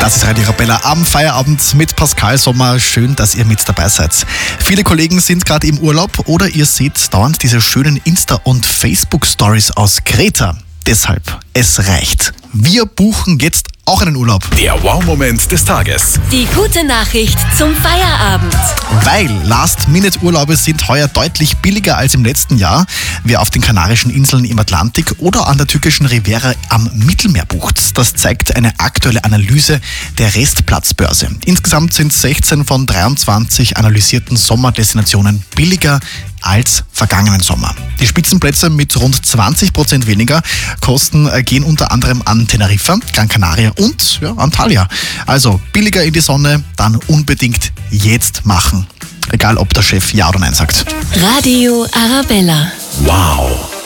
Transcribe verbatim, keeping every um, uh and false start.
Das ist Radio Arabella am Feierabend mit Pascal Sommer. Schön, dass ihr mit dabei seid. Viele Kollegen sind gerade im Urlaub oder ihr seht dauernd diese schönen Insta- und Facebook-Stories aus Kreta. Deshalb, es reicht. Wir buchen jetzt auch einen Urlaub. Der Wow-Moment des Tages. Die gute Nachricht zum Feierabend. Weil Last-Minute-Urlaube sind heuer deutlich billiger als im letzten Jahr. Wer auf den Kanarischen Inseln im Atlantik oder an der türkischen Riviera am Mittelmeer bucht, das zeigt eine aktuelle Analyse der Restplatzbörse. Insgesamt sind sechzehn von dreiundzwanzig analysierten Sommerdestinationen billiger als vergangenen Sommer. Die Spitzenplätze mit rund zwanzig Prozent weniger Kosten gehen unter anderem an Teneriffa, Gran Canaria und ja, Antalya. Also billiger in die Sonne, dann unbedingt jetzt machen. Egal, ob der Chef Ja oder Nein sagt. Radio Arabella. Wow.